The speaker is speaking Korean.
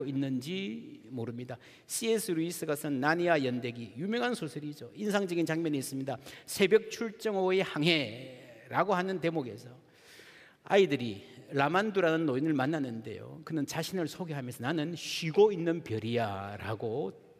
있는지 모릅니다. C.S. 루이스가 쓴 나니아 연대기, 유명한 소설이죠. 인상적인 장면이 있습니다. 새벽 출정호의 항해라고 하는 대목에서 아이들이 라만두라는 노인을 만나는데요, 그는 자신을 소개하면서 나는 쉬고 있는 별이야 라고